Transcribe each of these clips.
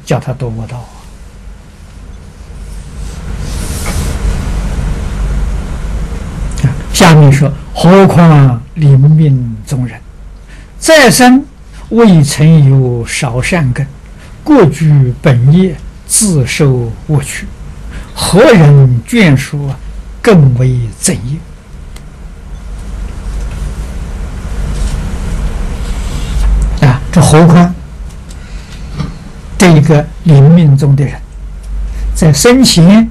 叫他堕恶道啊！下面说，何况临命中人，再生未曾有少善根，过居本业，自受恶趣，何人眷属，更为怎业？啊，这何况这一个临命中的人，在生前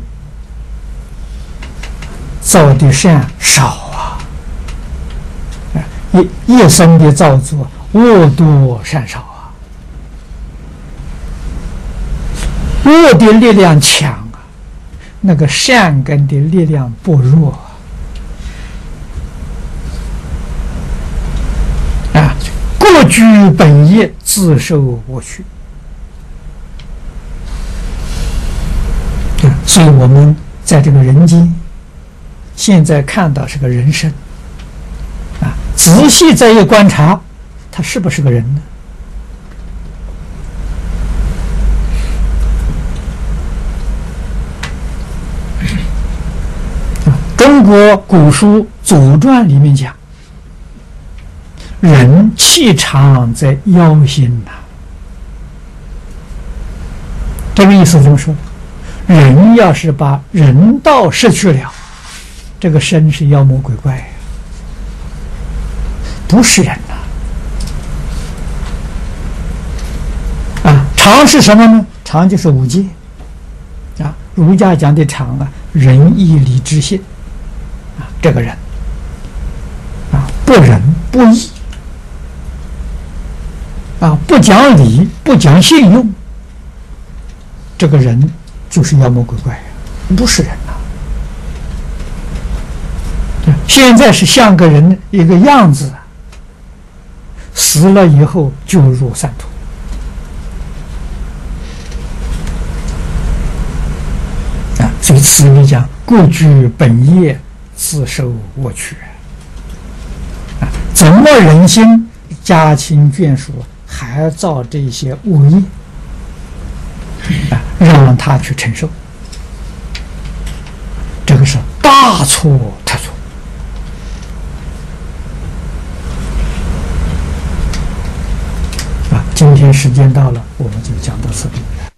造的善少啊，一生的造作恶多善少啊，恶的力量强啊，那个善根的力量薄弱啊，过居本业，自受恶趣。所以我们在这个人间，现在看到是个人生啊，仔细再一观察，他是不是个人呢？中国古书《左传》里面讲，人气长在腰心呐，这个意思怎么说？人要是把人道失去了，这个身是妖魔鬼怪，不是人呐！啊，常是什么呢？常就是五戒啊，儒家讲的常啊，仁义礼智信啊，这个人啊，不仁不义啊，不讲理不讲信用，这个人就是妖魔鬼怪，不是人呐！现在是像个人一个样子，死了以后就入三途啊！所以此里讲，过居本业，自受恶趣啊！怎么忍心家亲眷属还造这些恶业啊？让他去承受，这个是大错特错啊！今天时间到了，我们就讲到此地。